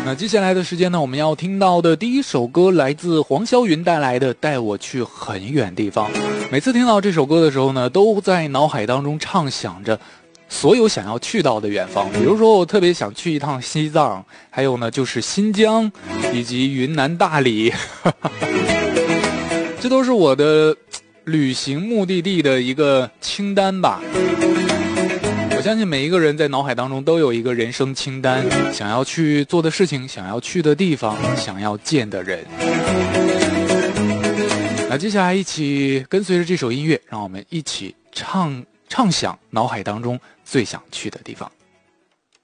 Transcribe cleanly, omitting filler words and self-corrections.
那接下来的时间呢，我们要听到的第一首歌来自黄霄云带来的《带我去很远地方》。每次听到这首歌的时候呢，都在脑海当中畅想着所有想要去到的远方，比如说我特别想去一趟西藏，还有呢就是新疆以及云南大理这都是我的旅行目的地的一个清单吧。我相信每一个人在脑海当中都有一个人生清单，想要去做的事情，想要去的地方，想要见的人。那接下来一起跟随着这首音乐，让我们一起畅想脑海当中最想去的地方。